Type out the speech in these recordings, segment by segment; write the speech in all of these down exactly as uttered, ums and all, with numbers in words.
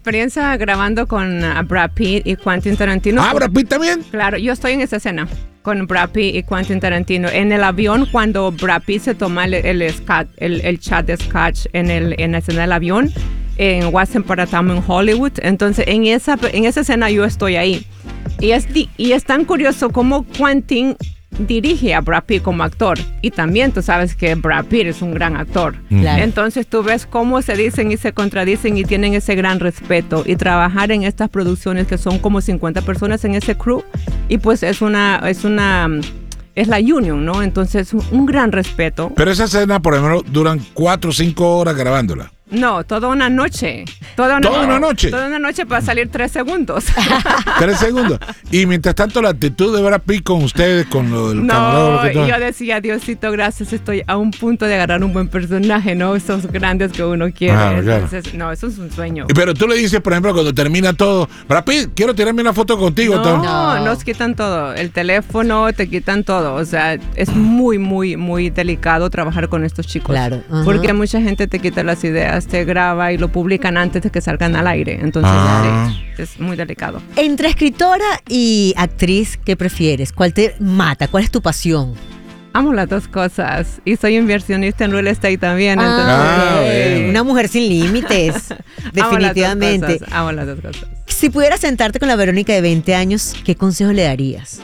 experiencia grabando con uh, Brad Pitt y Quentin Tarantino. Ah, Brad Pitt también. Claro, yo estoy en esa escena con Brad Pitt y Quentin Tarantino. En el avión, cuando Brad Pitt se toma el, el, el, el, el chat de Scotch en, el, en la escena del avión, en What's para Time en Hollywood. Entonces, en esa, en esa escena yo estoy ahí. Y es, y es tan curioso cómo Quentin dirige a Brad Pitt como actor. Y también tú sabes que Brad Pitt es un gran actor. Claro. Entonces tú ves cómo se dicen y se contradicen y tienen ese gran respeto. Y trabajar en estas producciones que son como cincuenta personas en ese crew. Y pues es una... Es una es la union, ¿no? Entonces, un gran respeto. Pero esa escena, por ejemplo, duran cuatro o cinco horas grabándola. No, toda una noche. Toda una, ¿Toda una noche? Toda una noche para salir tres segundos. Tres segundos. Y mientras tanto, la actitud de Brad Pitt con ustedes, con lo del no, camarógrafo. No, yo decía, Diosito, gracias, estoy a un punto de agarrar un buen personaje, ¿no? Esos grandes que uno quiere. Ah, Entonces, claro. No, eso es un sueño. Pero tú le dices, por ejemplo, cuando termina todo, Brad Pitt, quiero tirarme una foto contigo. No, no, nos quitan todo. El teléfono, te quitan todo. O sea, es muy, muy, muy delicado trabajar con estos chicos. Claro. Uh-huh. Porque mucha gente te quita las ideas, te graba y lo publican antes de que salgan al aire. Entonces, ah. sí, es muy delicado. Entre escritora y actriz, ¿qué prefieres? ¿Cuál te mata? ¿Cuál es tu pasión? Amo las dos cosas. Y soy inversionista en real estate también. Ah, entonces, okay. Una mujer sin límites. Definitivamente. Amo las dos cosas. Si pudieras sentarte con la Verónica de veinte años, ¿qué consejo le darías?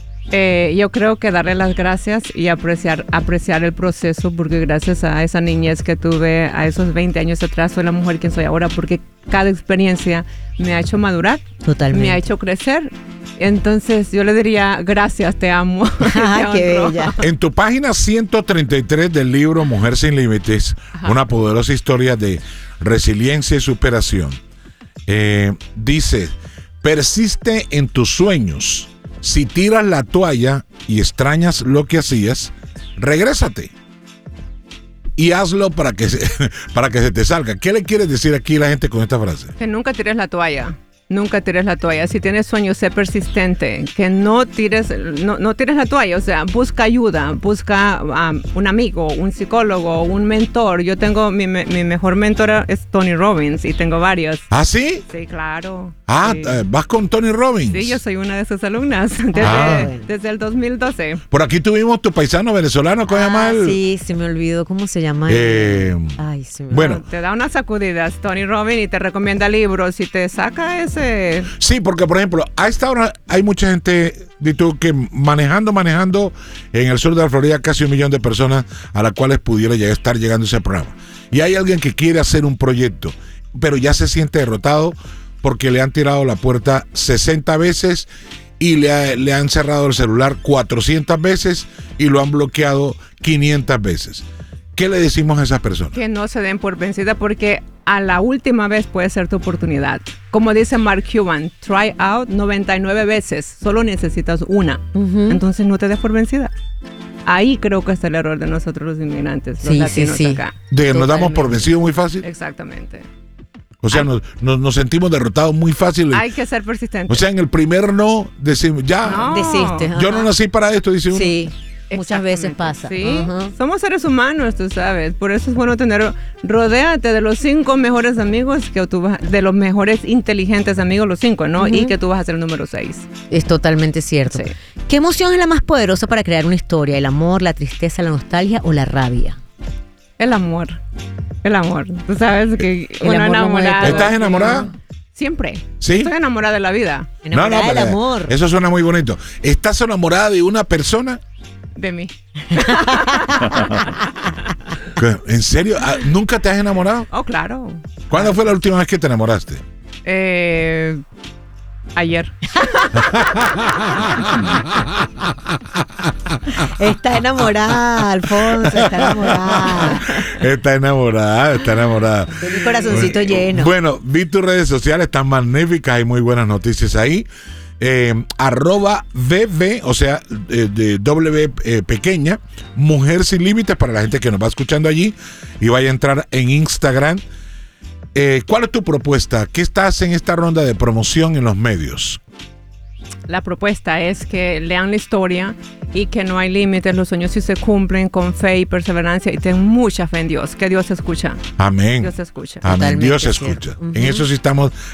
Eh, yo creo que darle las gracias y apreciar, apreciar el proceso, porque gracias a esa niñez que tuve a esos veinte años atrás, soy la mujer quien soy ahora, porque cada experiencia me ha hecho madurar. Totalmente. Me ha hecho crecer. Entonces yo le diría, gracias, te amo. Ah, te qué bella. En tu página ciento treinta y tres del libro Mujer sin Límites, ajá, una poderosa historia de resiliencia y superación, eh, dice, persiste en tus sueños. Si tiras la toalla y extrañas lo que hacías, regrésate y hazlo para que se, para que se te salga. ¿Qué le quieres decir aquí a la gente con esta frase? Que nunca tires la toalla. Nunca tires la toalla. Si tienes sueños, sé persistente. Que no tires, no, no tires la toalla. O sea, busca ayuda. Busca um, un amigo, un psicólogo, un mentor. Yo tengo, mi, mi mejor mentora es Tony Robbins y tengo varios. ¿Ah, sí? Sí, claro. Ah, sí. ¿Vas con Tony Robbins? Sí, yo soy una de sus alumnas desde, ah. desde el dos mil doce. Por aquí tuvimos tu paisano venezolano, ¿cómo se llama él? Sí, se me olvidó cómo se llama. Eh, Ay, se me bueno. Te da unas sacudidas, Tony Robbins, y te recomienda libros y te saca ese... Sí, porque por ejemplo, a esta hora hay mucha gente que manejando, manejando en el sur de la Florida, casi un millón de personas a las cuales pudiera llegar, estar llegando ese programa. Y hay alguien que quiere hacer un proyecto, pero ya se siente derrotado porque le han tirado la puerta sesenta veces y le, ha, le han cerrado el celular cuatrocientas veces y lo han bloqueado quinientas veces. ¿Qué le decimos a esas personas? Que no se den por vencida porque a la última vez puede ser tu oportunidad. Como dice Mark Cuban, try out noventa y nueve veces, solo necesitas una. Uh-huh. Entonces no te des por vencida. Ahí creo que está el error de nosotros los inmigrantes, los sí, latinos sí, sí. acá. De que nos damos por vencidos muy fácil. Exactamente. O sea, nos, nos, nos sentimos derrotados muy fácil. Hay que ser persistentes. O sea, en el primer no decimos, ya, no. desiste. Yo no nací para esto, dice uno. Sí. Muchas veces pasa. Sí, uh-huh. Somos seres humanos, tú sabes. Por eso es bueno tener, rodéate de los cinco mejores amigos, que tú vas, de los mejores inteligentes amigos, los cinco, ¿no? Uh-huh. Y que tú vas a ser el número seis. Es totalmente cierto. Sí. ¿Qué emoción es la más poderosa para crear una historia? ¿El amor, la tristeza, la nostalgia o la rabia? El amor. El amor. Tú sabes que el una amor enamorada. ¿Estás enamorada? Siempre. ¿Sí? Estoy enamorada de la vida. Enamorada no, no, del amor. Eso suena muy bonito. ¿Estás enamorada de una persona? De mí. ¿En serio? ¿Nunca te has enamorado? Oh, claro. ¿Cuándo fue la última vez que te enamoraste? Eh, ayer. Está enamorada, Alfonso, está enamorada. Está enamorada, está enamorada. Tiene el corazoncito lleno. Bueno, vi tus redes sociales, están magníficas, hay muy buenas noticias ahí. Eh, arroba V V, o sea, eh, de W eh, pequeña, Mujer Sin Límites, para la gente que nos va escuchando allí y vaya a entrar en Instagram. Eh, ¿Cuál es tu propuesta? ¿Qué estás en esta ronda de promoción en los medios? La propuesta es que lean la historia y que no hay límites, los sueños sí se cumplen con fe y perseverancia y ten mucha fe en Dios, que Dios escucha. Amén. Dios escucha. Amén. Totalmente Dios cierto. escucha. Uh-huh. En eso sí estamos